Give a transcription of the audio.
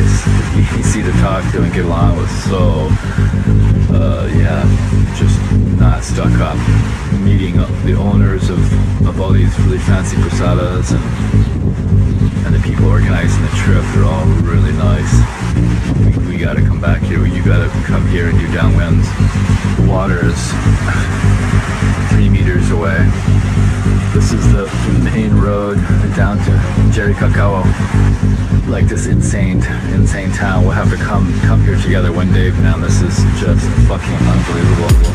nice, easy to talk to and get along with. So, yeah, just not stuck up. Meeting the owners of all these really fancy posadas and the people organizing the trip, they're all really nice. We gotta come back here. You gotta come here and do downwinds. The water is 3 meters away. This is the main road down to Jericoacoa. Like this insane town. We'll have to come here together one day, man. This is just fucking unbelievable.